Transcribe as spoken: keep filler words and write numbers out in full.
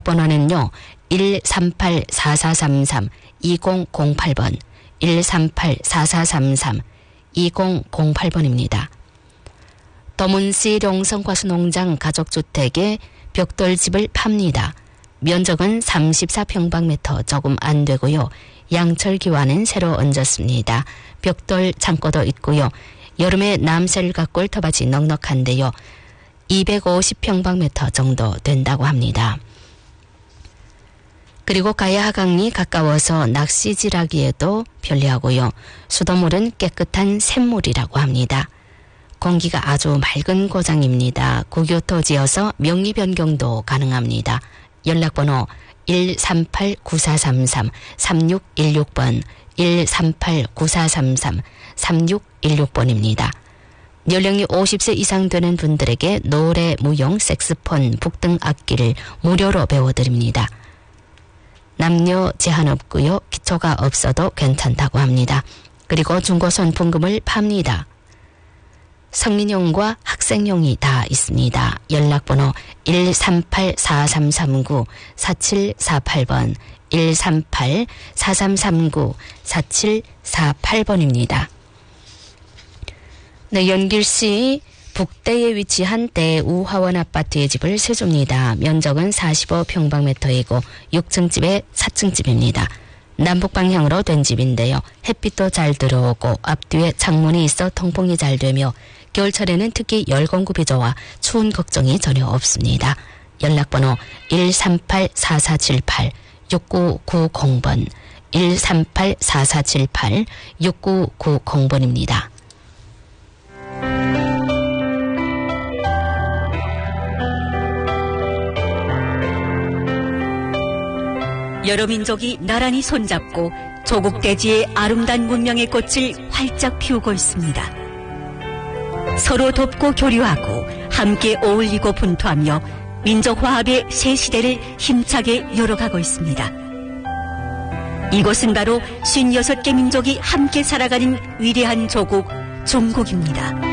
번호는요. 일 삼팔 사사삼삼 이공공팔 번 일 삼팔 사사삼삼 이공공팔 번입니다. 도문시 룡성과수농장 가족주택에 벽돌집을 팝니다. 면적은 삼십사 평방미터 조금 안 되고요. 양철 기와는 새로 얹었습니다. 벽돌 창고도 있고요. 여름에 남셀 가꿀 터밭이 넉넉한데요. 이백오십 평방미터 정도 된다고 합니다. 그리고 가야하강이 가까워서 낚시질하기에도 편리하고요. 수돗물은 깨끗한 샘물이라고 합니다. 공기가 아주 맑은 고장입니다. 국유토지여서 명의 변경도 가능합니다. 연락번호 일 삼팔 구사삼삼 삼육일육 번 일 삼팔 구사삼삼 삼육일육 번입니다. 연령이 오십 세 이상 되는 분들에게 노래, 무용, 색스폰, 북등 악기를 무료로 배워드립니다. 남녀 제한 없고요. 기초가 없어도 괜찮다고 합니다. 그리고 중고손품금을 팝니다. 성인용과 학생용이 다 있습니다. 연락번호 일 삼팔 사삼삼구 사칠사팔 번 일 삼팔 사삼삼구 사칠사팔 번입니다. 네, 연길시 북대에 위치한 대우화원 아파트의 집을 세줍니다. 면적은 사십오 평방미터이고 육 층집에 사 층집입니다. 남북방향으로 된 집인데요. 햇빛도 잘 들어오고 앞뒤에 창문이 있어 통풍이 잘 되며 겨울철에는 특히 열공급이 좋아 추운 걱정이 전혀 없습니다. 연락번호 일 삼팔 사사칠팔 육구구공 번 일 삼팔 사사칠팔 육구구공 번입니다. 여러 민족이 나란히 손잡고 조국 대지의 아름다운 문명의 꽃을 활짝 피우고 있습니다. 서로 돕고 교류하고 함께 어울리고 분투하며 민족 화합의 새 시대를 힘차게 열어가고 있습니다. 이곳은 바로 쉰여섯 개 민족이 함께 살아가는 위대한 조국, 중국입니다.